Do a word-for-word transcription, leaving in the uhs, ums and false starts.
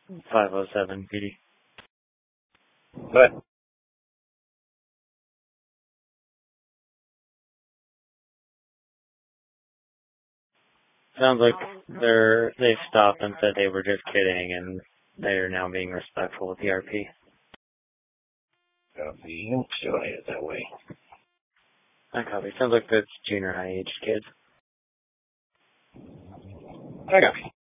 five oh seven P D. But sounds like they're they stopped and said they were just kidding, and they're now being respectful with the R P. Copy. You don't still hate it that way. I copy. Sounds like that's junior high aged kids. I copy.